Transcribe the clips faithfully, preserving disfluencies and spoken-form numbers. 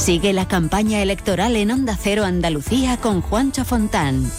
Sigue la campaña electoral en Onda Cero Andalucía con Juancho Fontán.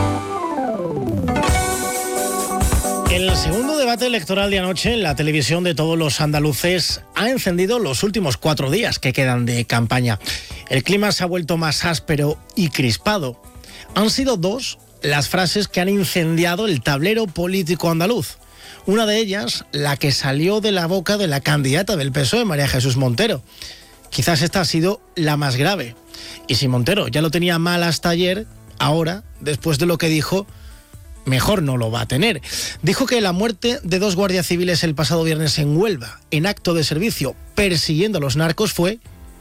El segundo debate electoral de anoche en la televisión de todos los andaluces ha encendido los últimos cuatro días que quedan de campaña. El clima se ha vuelto más áspero y crispado. Han sido dos las frases que han incendiado el tablero político andaluz. Una de ellas, la que salió de la boca de la candidata del P S O E, María Jesús Montero. Quizás esta ha sido la más grave. Y si Montero ya lo tenía mal hasta ayer, ahora, después de lo que dijo, mejor no lo va a tener. Dijo que la muerte de dos guardias civiles el pasado viernes en Huelva, en acto de servicio, persiguiendo a los narcos, fue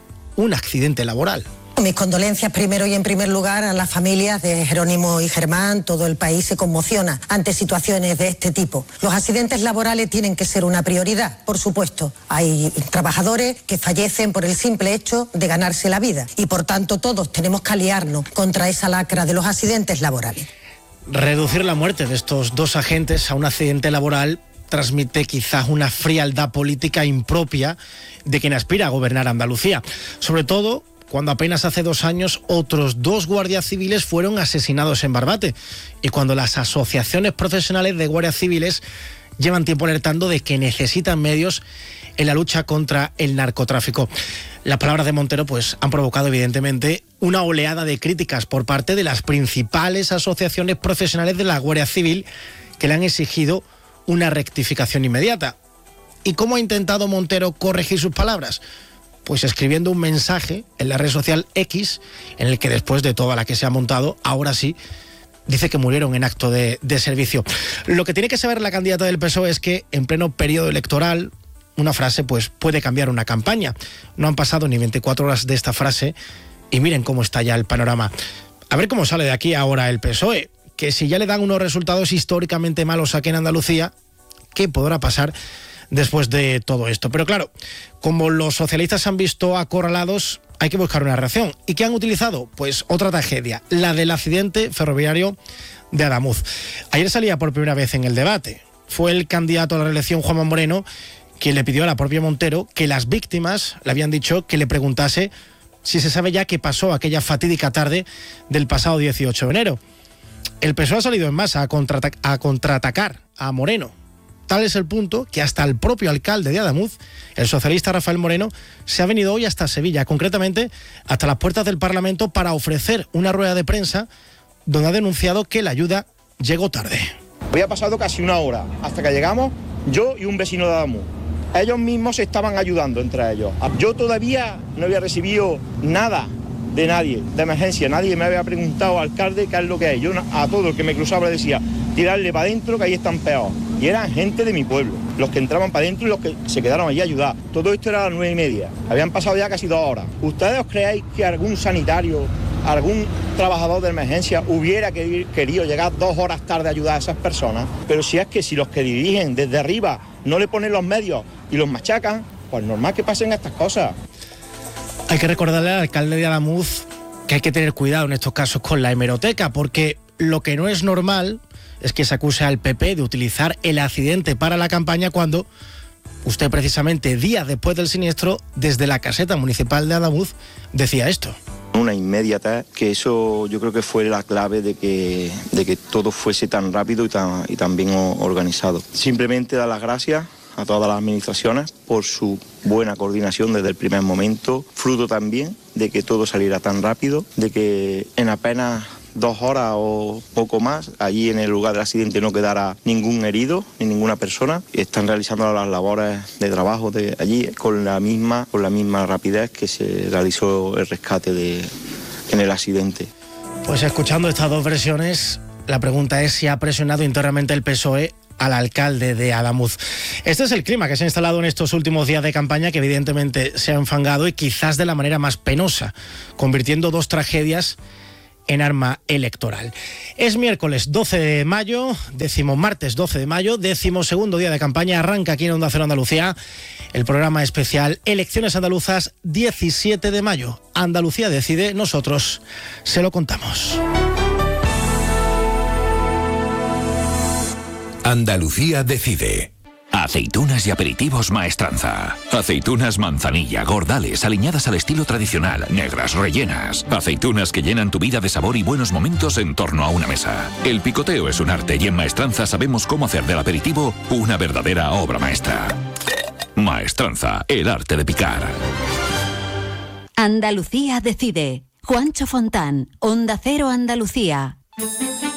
un accidente laboral. Mis condolencias primero y en primer lugar a las familias de Jerónimo y Germán. Todo el país se conmociona ante situaciones de este tipo. Los accidentes laborales tienen que ser una prioridad, por supuesto. Hay trabajadores que fallecen por el simple hecho de ganarse la vida y por tanto todos tenemos que aliarnos contra esa lacra de los accidentes laborales. Reducir la muerte de estos dos agentes a un accidente laboral transmite quizás una frialdad política impropia de quien aspira a gobernar Andalucía. Sobre todo cuando apenas hace dos años otros dos guardias civiles fueron asesinados en Barbate y cuando las asociaciones profesionales de guardias civiles llevan tiempo alertando de que necesitan medios en la lucha contra el narcotráfico. Las palabras de Montero pues, han provocado evidentemente una oleada de críticas por parte de las principales asociaciones profesionales de la Guardia Civil que le han exigido una rectificación inmediata. ¿Y cómo ha intentado Montero corregir sus palabras? Pues escribiendo un mensaje en la red social X, en el que después de toda la que se ha montado, ahora sí, dice que murieron en acto de, de servicio. Lo que tiene que saber la candidata del P S O E es que en pleno periodo electoral, una frase pues puede cambiar una campaña. No han pasado ni veinticuatro horas de esta frase y miren cómo está ya el panorama. A ver cómo sale de aquí ahora el P S O E, que si ya le dan unos resultados históricamente malos aquí en Andalucía, ¿qué podrá pasar después de todo esto? Pero claro, como los socialistas se han visto acorralados, hay que buscar una reacción. ¿Y qué han utilizado? Pues otra tragedia, la del accidente ferroviario de Adamuz. Ayer salía por primera vez en el debate. Fue el candidato a la reelección, Juanma Moreno, quien le pidió a la propia Montero que las víctimas le habían dicho que le preguntase si se sabe ya qué pasó aquella fatídica tarde del pasado dieciocho de enero. El P S O E ha salido en masa a, contraata- a contraatacar a Moreno. Tal es el punto que hasta el propio alcalde de Adamuz, el socialista Rafael Moreno, se ha venido hoy hasta Sevilla, concretamente hasta las puertas del Parlamento, para ofrecer una rueda de prensa donde ha denunciado que la ayuda llegó tarde. Había pasado casi una hora hasta que llegamos yo y un vecino de Adamuz. Ellos mismos se estaban ayudando entre ellos. Yo todavía no había recibido nada de nadie, de emergencia. Nadie me había preguntado, alcalde, qué es lo que es. Yo a todo el que me cruzaba le decía, tirarle para adentro que ahí están peor. Y eran gente de mi pueblo, los que entraban para adentro y los que se quedaron allí a ayudar. Todo esto era a las nueve y media. Habían pasado ya casi dos horas. ¿Ustedes os creéis que algún sanitario, algún trabajador de emergencia hubiera querido llegar dos horas tarde a ayudar a esas personas? Pero si es que si los que dirigen desde arriba no le ponen los medios y los machacan, pues normal que pasen estas cosas. Hay que recordarle al alcalde de Adamuz que hay que tener cuidado en estos casos con la hemeroteca, porque lo que no es normal es que se acuse al P P de utilizar el accidente para la campaña cuando usted precisamente días después del siniestro, desde la caseta municipal de Adamuz, decía esto. Una inmediatez, que eso yo creo que fue la clave de que, de que todo fuese tan rápido y tan, y tan bien organizado. Simplemente dar las gracias a todas las administraciones por su buena coordinación desde el primer momento, fruto también de que todo saliera tan rápido, de que en apenas dos horas o poco más, allí en el lugar del accidente no quedara ningún herido ni ninguna persona. Están realizando las labores de trabajo de allí con la misma, con la misma rapidez que se realizó el rescate de, en el accidente. Pues escuchando estas dos versiones, la pregunta es si ha presionado internamente el P S O E al alcalde de Adamuz. Este es el clima que se ha instalado en estos últimos días de campaña, que evidentemente se ha enfangado y quizás de la manera más penosa, convirtiendo dos tragedias en arma electoral. Es miércoles doce de mayo, décimo martes doce de mayo, décimo segundo día de campaña. Arranca aquí en Onda Cero Andalucía el programa especial Elecciones Andaluzas diecisiete de mayo. Andalucía decide, nosotros se lo contamos. Andalucía decide. Aceitunas y aperitivos Maestranza. Aceitunas manzanilla, gordales, aliñadas al estilo tradicional, negras, rellenas. Aceitunas que llenan tu vida de sabor y buenos momentos en torno a una mesa. El picoteo es un arte y en Maestranza sabemos cómo hacer del aperitivo una verdadera obra maestra. Maestranza, el arte de picar. Andalucía decide. Juancho Fontán, Onda Cero Andalucía.